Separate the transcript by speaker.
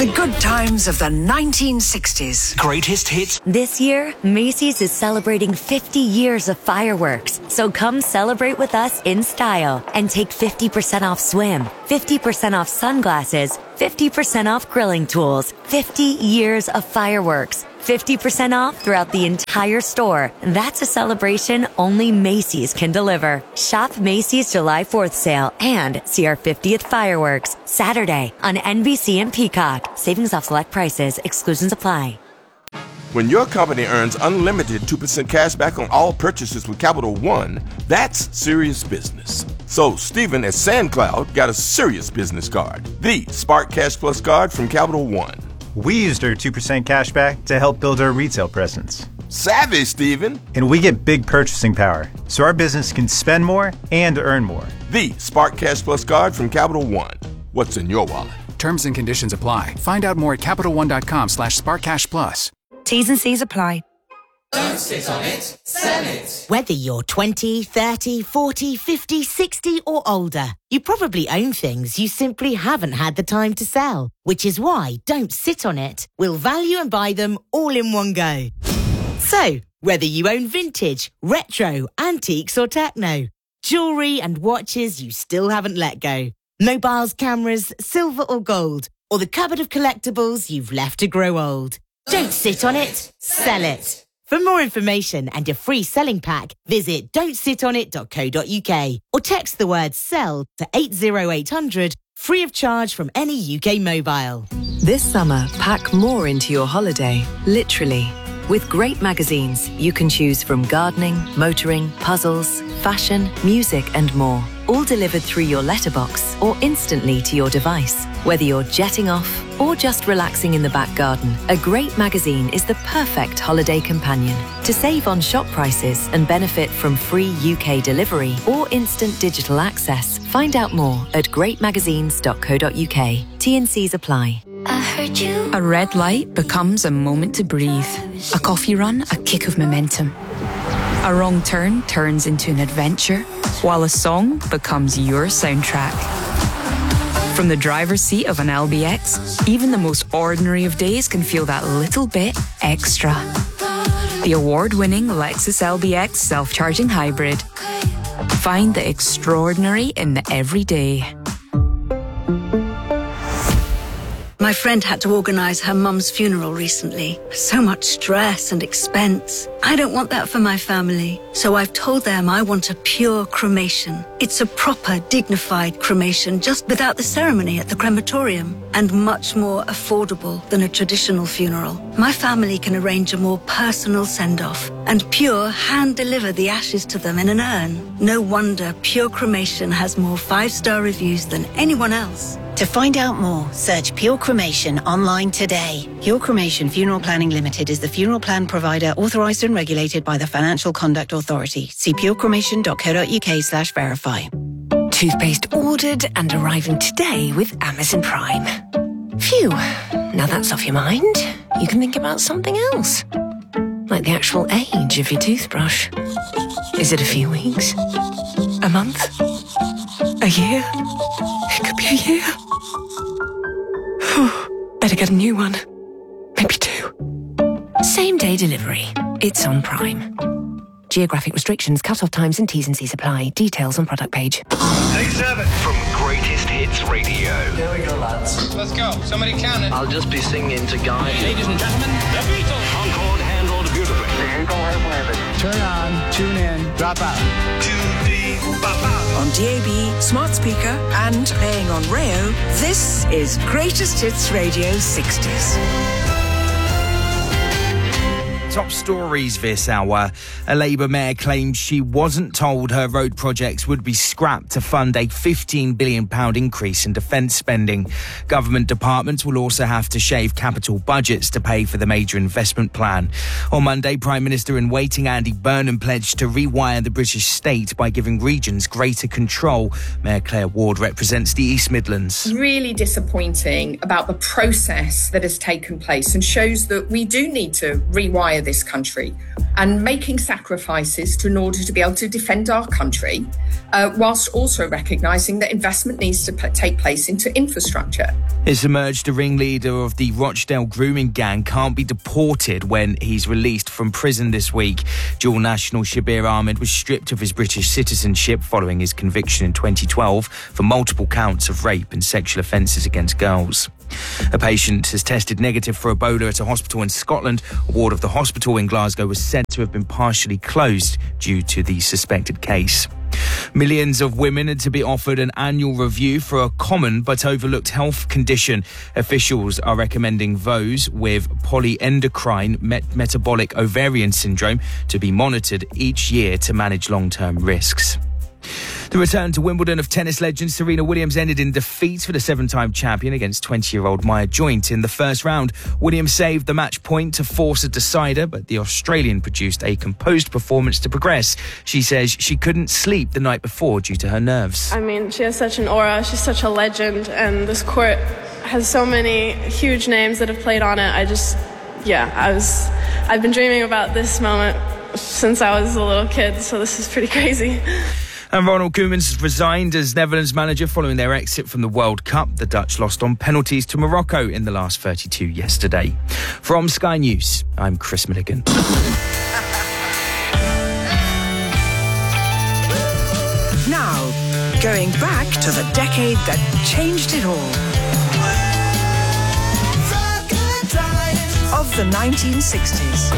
Speaker 1: The good times of the 1960s.
Speaker 2: Greatest hits.
Speaker 3: This year, Macy's is celebrating 50 years of fireworks. So come celebrate with us in style and take 50% off swim, 50% off sunglasses, 50% off grilling tools, 50 years of fireworks. 50% off throughout the entire store. That's a celebration only Macy's can deliver. Shop Macy's July 4th sale and see our 50th fireworks Saturday on NBC and Peacock. Savings off select prices. Exclusions apply.
Speaker 4: When your company earns unlimited 2% cash back on all purchases with Capital One, that's serious business. So Stephen at SandCloud got a serious business card. The Spark Cash Plus card from Capital One.
Speaker 5: We used our 2% cash back to help build our retail presence.
Speaker 4: Savvy, Stephen.
Speaker 5: And we get big purchasing power, so our business can spend more and earn more.
Speaker 4: The Spark Cash Plus card from Capital One. What's in your wallet?
Speaker 6: Terms and conditions apply. Find out more at CapitalOne.com/SparkCashPlus.
Speaker 7: T's and C's apply.
Speaker 8: Don't sit on it, sell it.
Speaker 9: Whether you're 20, 30, 40, 50, 60 or older, you probably own things you simply haven't had the time to sell, which is why Don't Sit on It will value and buy them all in one go. So, whether you own vintage, retro, antiques or techno, jewellery and watches you still haven't let go, mobiles, cameras, silver or gold, or the cupboard of collectibles you've left to grow old. Don't sit on it, sell it. For more information and your free selling pack, visit don'tsitonit.co.uk or text the word SELL to 80800 free of charge from any UK mobile.
Speaker 10: This summer, pack more into your holiday, literally. With great magazines, you can choose from gardening, motoring, puzzles, fashion, music and more. All delivered through your letterbox or instantly to your device. Whether you're jetting off or just relaxing in the back garden, a great magazine is the perfect holiday companion. To save on shop prices and benefit from free UK delivery or instant digital access, find out more at greatmagazines.co.uk. T&Cs apply.
Speaker 11: I heard you. A red light becomes a moment to breathe. A coffee run, a kick of momentum. A wrong turn turns into an adventure, while a song becomes your soundtrack. From the driver's seat of an LBX, even the most ordinary of days can feel that little bit extra. The award-winning Lexus LBX self-charging hybrid. Find the extraordinary in the everyday.
Speaker 12: My friend had to organise her mum's funeral recently. So much stress and expense. I don't want that for my family. So I've told them I want a pure cremation. It's a proper, dignified cremation just without the ceremony at the crematorium and much more affordable than a traditional funeral. My family can arrange a more personal send-off and Pure hand-deliver the ashes to them in an urn. No wonder Pure Cremation has more 5-star reviews than anyone else.
Speaker 9: To find out more, search Pure Cremation online today.
Speaker 13: Pure Cremation Funeral Planning Limited is the funeral plan provider authorised and regulated by the Financial Conduct Authority. See purecremation.co.uk/verify.
Speaker 14: Toothpaste ordered and arriving today with Amazon Prime. Phew, now that's off your mind. You can think about something else. Like the actual age of your toothbrush. Is it a few weeks? A month? A year? It could be a year. Better get a new one. Maybe 2. Same day delivery. It's on Prime. Geographic restrictions, cut-off times and T's and C's apply. Details on product page.
Speaker 2: Take 7 from Greatest Hits Radio.
Speaker 8: Here we go, lads. Let's go. Somebody count it.
Speaker 2: I'll just be singing to guide.
Speaker 8: Ladies and gentlemen, the Beatles.
Speaker 2: Concord handled beautifully.
Speaker 15: Turn on, tune in, drop out.
Speaker 1: On DAB, smart speaker, and playing on Rayo, this is Greatest Hits Radio 60s.
Speaker 16: Top stories this hour. A Labour mayor claims she wasn't told her road projects would be scrapped to fund a £15 billion increase in defence spending. Government departments will also have to shave capital budgets to pay for the major investment plan. On Monday, Prime Minister in waiting Andy Burnham pledged to rewire the British state by giving regions greater control. Mayor Claire Ward represents the East Midlands.
Speaker 17: Really disappointing about the process that has taken place and shows that we do need to rewire
Speaker 7: this country and making sacrifices in order to be able to defend our country, whilst also recognising that investment needs to take place into infrastructure.
Speaker 16: It's emerged the ringleader of the Rochdale grooming gang can't be deported when he's released from prison this week. Dual national Shabir Ahmed was stripped of his British citizenship following his conviction in 2012 for multiple counts of rape and sexual offences against girls. A patient has tested negative for Ebola at a hospital in Scotland. A ward of the hospital in Glasgow was said to have been partially closed due to the suspected case. Millions of women are to be offered an annual review for a common but overlooked health condition. Officials are recommending those with polyendocrine metabolic ovarian syndrome to be monitored each year to manage long-term risks. The return to Wimbledon of tennis legend Serena Williams ended in defeat for the seven-time champion against 20-year-old Maya Joint in the first round. Williams saved the match point to force a decider, but the Australian produced a composed performance to progress. She says she couldn't sleep the night before due to her nerves.
Speaker 17: I mean, she has such an aura. She's such a legend, and this court has so many huge names that have played on it. I've been dreaming about this moment since I was a little kid, so this is pretty crazy.
Speaker 16: And Ronald Koeman has resigned as Netherlands manager following their exit from the World Cup. The Dutch lost on penalties to Morocco in the last 32 yesterday. From Sky News, I'm Chris Milligan.
Speaker 1: Now, going back to the decade that changed it all. Of the 1960s.